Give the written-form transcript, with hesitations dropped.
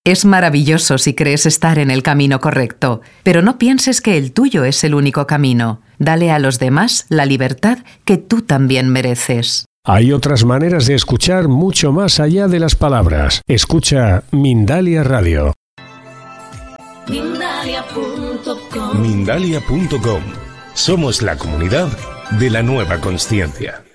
Es maravilloso si crees estar en el camino correcto, pero no pienses que el tuyo es el único camino. Dale a los demás la libertad que tú también mereces. Hay otras maneras de escuchar mucho más allá de las palabras. Escucha Mindalia Radio. Mindalia.com. Mindalia.com. Somos la comunidad de la nueva consciencia.